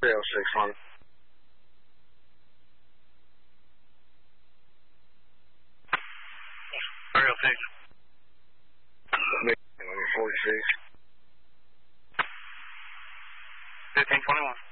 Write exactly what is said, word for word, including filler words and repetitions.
three oh six one. three oh six. forty-six. fifteen twenty-one.